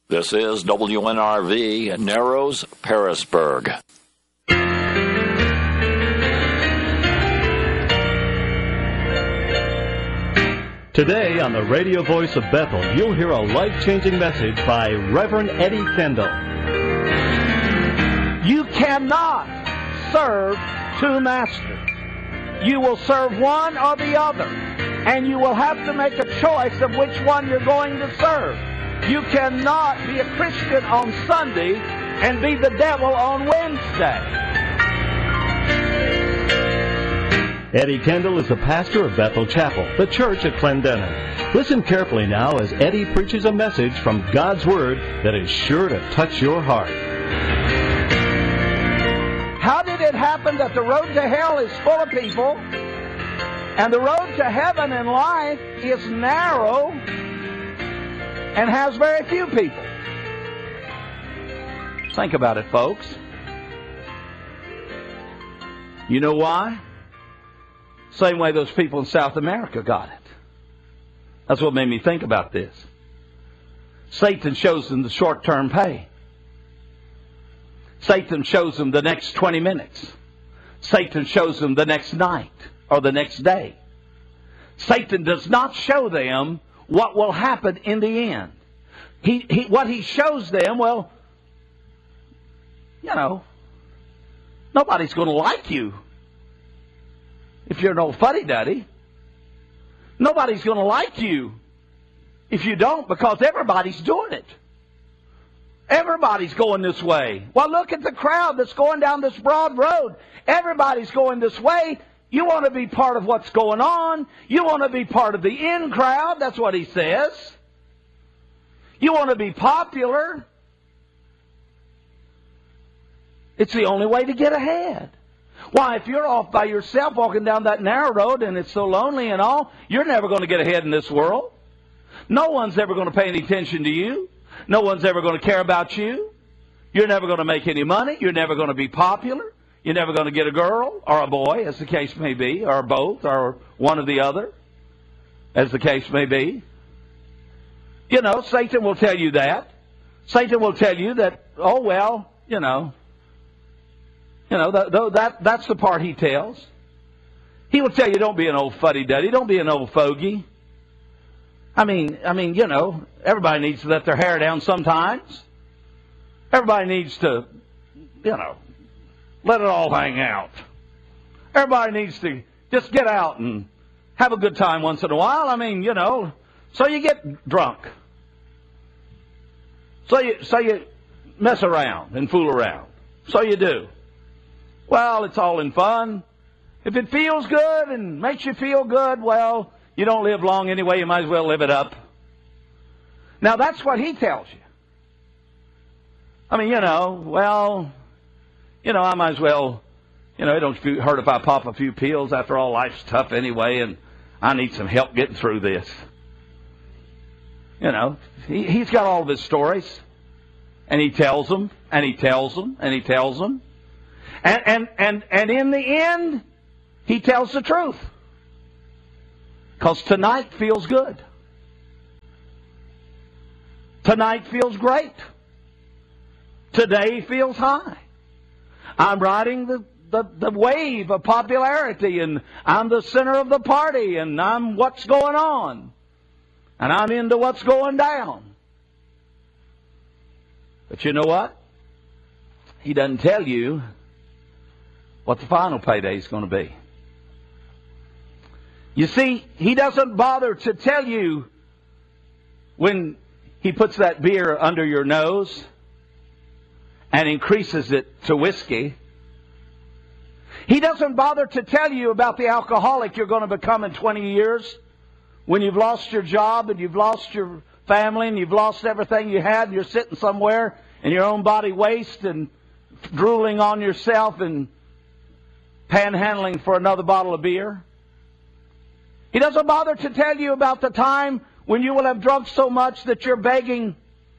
This is WNRV Narrows, Pearisburg. Today on the radio voice of Bethel, you'll hear a life-changing message by Reverend Eddie Kendall. You cannot serve two masters. You will serve one or the other, and you will have to make a choice of which one you're going to serve. You cannot be a Christian on Sunday and be the devil on Wednesday. Eddie Kendall is the pastor of Bethel Chapel, the church at Clendenin. Listen carefully now as Eddie preaches a message from God's Word that is sure to touch your heart. How did it happen that the road to hell is full of people and the road to heaven in life is narrow and has very few people? Think about it, folks. You know why? Same way those people in South America got it. That's what made me think about this. Satan shows them the short-term pay. Satan shows them the next 20 minutes. Satan shows them the next night or the next day. Satan does not show them what will happen in the end. What he shows them, well, you know, nobody's going to like you if you're an old fuddy-duddy. Nobody's going to like you if you don't, because everybody's doing it. Everybody's going this way. Well, look at the crowd that's going down this broad road. Everybody's going this way. You want to be part of what's going on. You want to be part of the in crowd. That's what he says. You want to be popular. It's the only way to get ahead. Why, if you're off by yourself walking down that narrow road and it's so lonely and all, you're never going to get ahead in this world. No one's ever going to pay any attention to you. No one's ever going to care about you. You're never going to make any money. You're never going to be popular. You're never going to get a girl or a boy, as the case may be, or both, or one or the other, as the case may be. You know, Satan will tell you that. Satan will tell you that, oh, well, that's the part he tells. He will tell you, don't be an old fuddy-duddy. Don't be an old fogey. I mean, everybody needs to let their hair down sometimes. Everybody needs to, let it all hang out. Everybody needs to just get out and have a good time once in a while. So you get drunk. So you mess around and fool around. So you do. Well, it's all in fun. If it feels good and makes you feel good, well, you don't live long anyway. You might as well live it up. Now, that's what he tells you. I might as well, it don't hurt if I pop a few pills. After all, life's tough anyway, and I need some help getting through this. He's got all of his stories, and he tells them, and he tells them, and he tells them. And in the end, he tells the truth. Because tonight feels good. Tonight feels great. Today feels high. I'm riding the wave of popularity, and I'm the center of the party, and I'm what's going on. And I'm into what's going down. But you know what? He doesn't tell you what the final payday is going to be. You see, he doesn't bother to tell you when he puts that beer under your nose and increases it to whiskey. He doesn't bother to tell you about the alcoholic you're going to become in 20 years when you've lost your job and you've lost your family and you've lost everything you had and you're sitting somewhere in your own body waste and drooling on yourself and panhandling for another bottle of beer. He doesn't bother to tell you about the time when you will have drunk so much that you're begging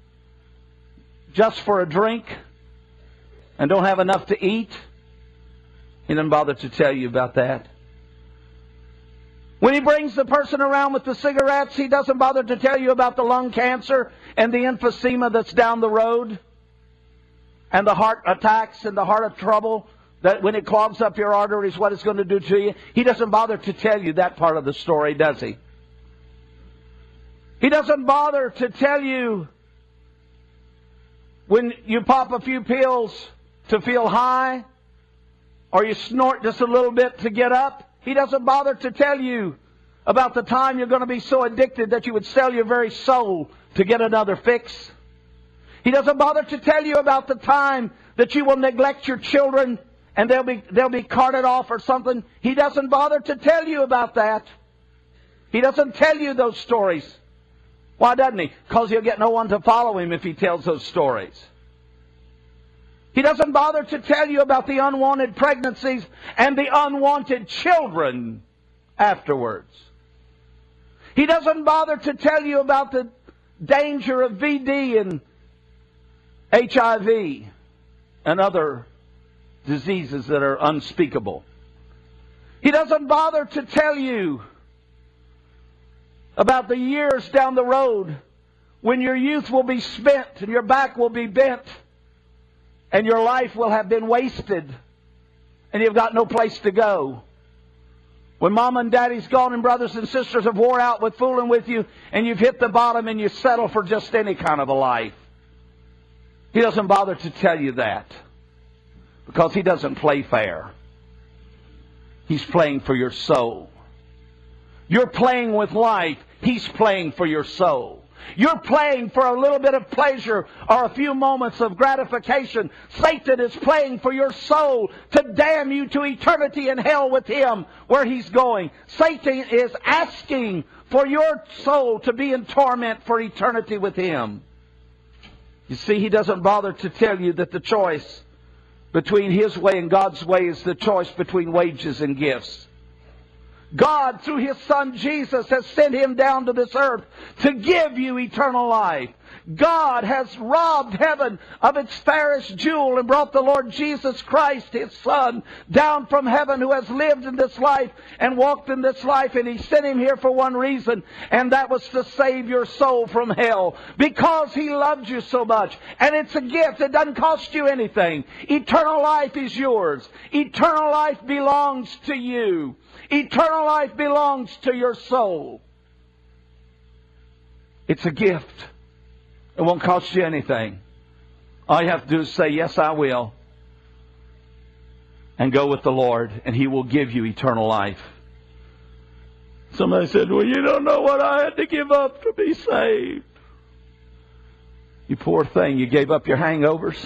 just for a drink and don't have enough to eat. He doesn't bother to tell you about that. When he brings the person around with the cigarettes, he doesn't bother to tell you about the lung cancer and the emphysema that's down the road, and the heart attacks and the heart trouble, that when it clogs up your arteries, what it's going to do to you. He doesn't bother to tell you that part of the story, does he? He doesn't bother to tell you when you pop a few pills to feel high, or you snort just a little bit to get up. He doesn't bother to tell you about the time you're going to be so addicted that you would sell your very soul to get another fix. He doesn't bother to tell you about the time that you will neglect your children and they'll be carted off or something. He doesn't bother to tell you about that. He doesn't tell you those stories. Why doesn't he? Because he'll get no one to follow him if he tells those stories. He doesn't bother to tell you about the unwanted pregnancies and the unwanted children afterwards. He doesn't bother to tell you about the danger of VD and HIV and other diseases that are unspeakable. He doesn't bother to tell you about the years down the road when your youth will be spent and your back will be bent and your life will have been wasted and you've got no place to go. When mom and daddy's gone and brothers and sisters have wore out with fooling with you and you've hit the bottom and you settle for just any kind of a life. He doesn't bother to tell you that because he doesn't play fair. He's playing for your soul. You're playing with life. He's playing for your soul. You're playing for a little bit of pleasure or a few moments of gratification. Satan is playing for your soul to damn you to eternity in hell with him where he's going. Satan is asking for your soul to be in torment for eternity with him. You see, he doesn't bother to tell you that the choice between his way and God's way is the choice between wages and gifts. God, through His Son Jesus, has sent Him down to this earth to give you eternal life. God has robbed heaven of its fairest jewel and brought the Lord Jesus Christ, His Son, down from heaven, who has lived in this life and walked in this life, and He sent Him here for one reason, and that was to save your soul from hell, because He loved you so much. And it's a gift. It doesn't cost you anything. Eternal life is yours. Eternal life belongs to you. Eternal life belongs to your soul. It's a gift. It won't cost you anything. All you have to do is say, yes, I will. And go with the Lord, and He will give you eternal life. Somebody said, well, you don't know what I had to give up to be saved. You poor thing, you gave up your hangovers.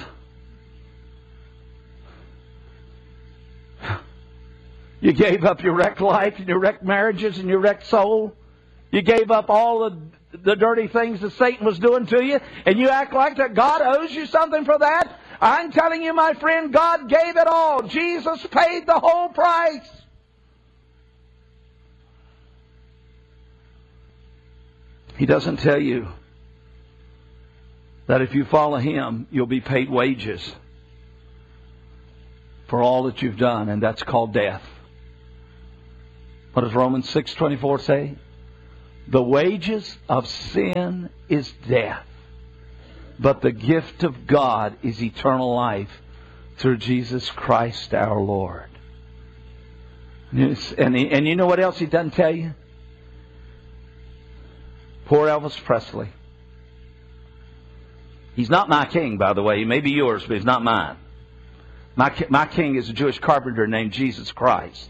You gave up your wrecked life and your wrecked marriages and your wrecked soul. You gave up all the dirty things that Satan was doing to you, and you act like that God owes you something for that? I'm telling you, my friend, God gave it all. Jesus paid the whole price. He doesn't tell you that if you follow Him, you'll be paid wages for all that you've done, and that's called death. What does Romans 6:24 say? The wages of sin is death, but the gift of God is eternal life through Jesus Christ our Lord. And you know what else He doesn't tell you? Poor Elvis Presley. He's not my king, by the way. He may be yours, but he's not mine. My king is a Jewish carpenter named Jesus Christ.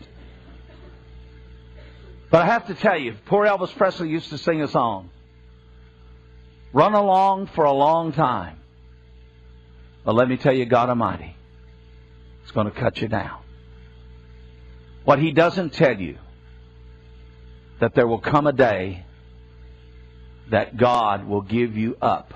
But I have to tell you, poor Elvis Presley used to sing a song. Run along for a long time. But let me tell you, God Almighty is going to cut you down. What He doesn't tell you, that there will come a day that God will give you up.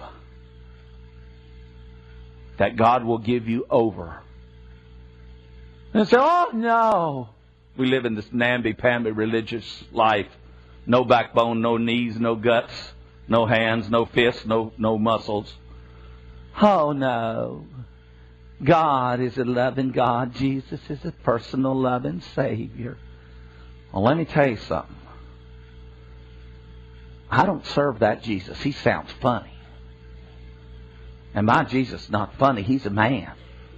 That God will give you over. And they say, oh no. We live in this namby-pamby religious life. No backbone, no knees, no guts, no hands, no fists, no muscles. Oh, no. God is a loving God. Jesus is a personal loving Savior. Well, let me tell you something. I don't serve that Jesus. He sounds funny. And my Jesus is not funny. He's a man.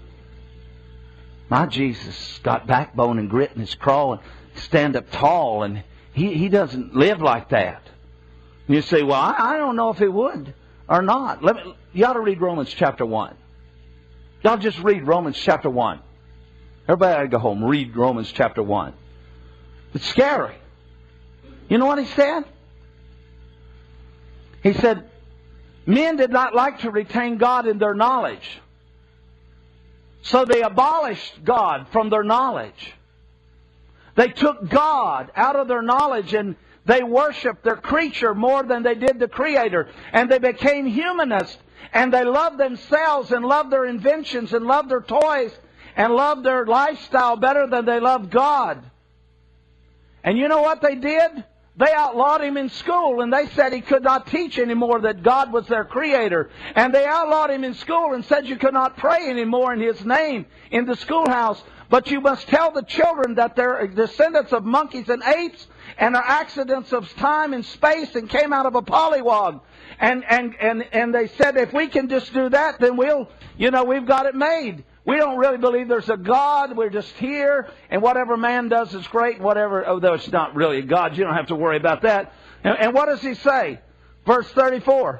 My Jesus got backbone and grit in his craw and stand up tall, and he doesn't live like that. And you say, well, I don't know if he would or not. You ought to read Romans chapter 1. Y'all just read Romans chapter 1. Everybody ought to go home, read Romans chapter 1. It's scary. You know what he said? He said, men did not like to retain God in their knowledge. So they abolished God from their knowledge. They took God out of their knowledge and they worshiped their creature more than they did the Creator. And they became humanists. And they loved themselves and loved their inventions and loved their toys and loved their lifestyle better than they loved God. And you know what they did? They outlawed him in school, and they said he could not teach anymore that God was their Creator. And they outlawed him in school and said you could not pray anymore in His name in the schoolhouse. But you must tell the children that they're descendants of monkeys and apes and are accidents of time and space and came out of a pollywog. And they said if we can just do that, then we've got it made. We don't really believe there's a God. We're just here, and whatever man does is great. Although it's not really a God, you don't have to worry about that. And what does he say? Verse 24.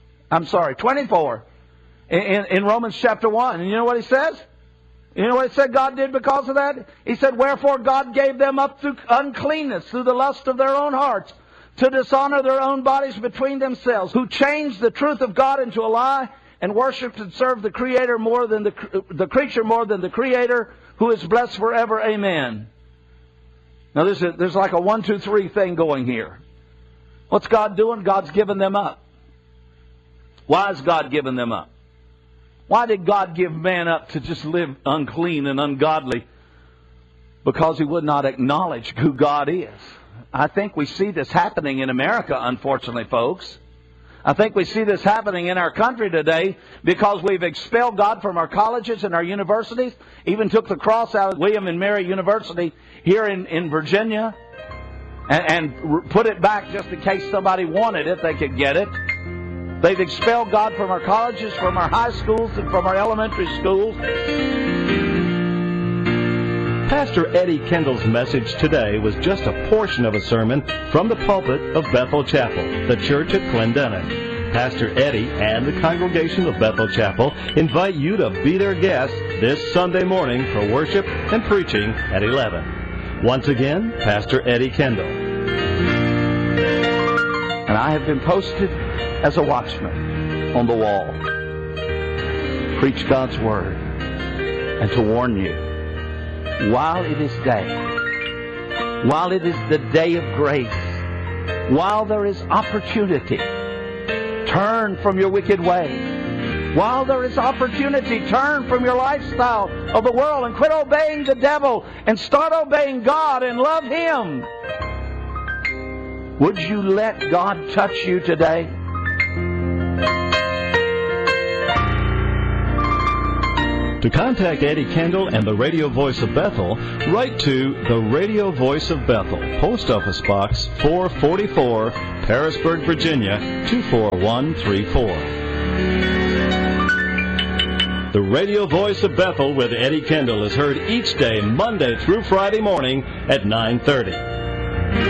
24. In Romans chapter 1. And you know what he says? You know what he said God did because of that? He said, wherefore God gave them up through uncleanness, through the lust of their own hearts, to dishonor their own bodies between themselves, who changed the truth of God into a lie, and worshipped and served the Creator more than the creature more than the Creator, who is blessed forever. Amen. Now there's like a 1, 2, 3 thing going here. What's God doing? God's given them up. Why is God giving them up? Why did God give man up to just live unclean and ungodly? Because he would not acknowledge who God is. I think we see this happening in America, unfortunately, folks. I think we see this happening in our country today because we've expelled God from our colleges and our universities. Even took the cross out of William and Mary University here in Virginia and put it back just in case somebody wanted it, they could get it. They've expelled God from our colleges, from our high schools, and from our elementary schools. Pastor Eddie Kendall's message today was just a portion of a sermon from the pulpit of Bethel Chapel, the church at Clendenin. Pastor Eddie and the congregation of Bethel Chapel invite you to be their guests this Sunday morning for worship and preaching at 11. Once again, Pastor Eddie Kendall. And I have been posted as a watchman on the wall. Preach God's Word and to warn you. While it is day, while it is the day of grace, while there is opportunity, turn from your wicked way. While there is opportunity, turn from your lifestyle of the world and quit obeying the devil and start obeying God and love Him. Would you let God touch you today? To contact Eddie Kendall and the Radio Voice of Bethel, write to the Radio Voice of Bethel, Post Office Box 444, Harrisburg, Virginia 24134. The Radio Voice of Bethel with Eddie Kendall is heard each day, Monday through Friday morning at 9:30.